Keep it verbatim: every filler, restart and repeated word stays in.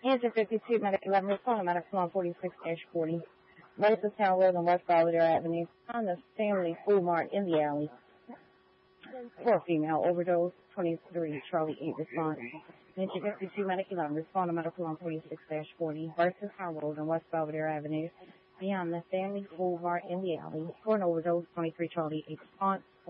Engine fifty-two, Medic eleven, respond to Medic one forty-six dash forty. Versus Town Road and West Belvedere Avenue. On the Stanley Food Mart in the alley. For female overdose, twenty-three, Charlie eight, response. Engine fifty-two, Medic eleven, respond to Medic one forty-six dash forty. Versus Town Road and West Belvedere Avenue. Beyond the Stanley Food Mart in the alley. For an overdose, twenty-three, Charlie eight, response.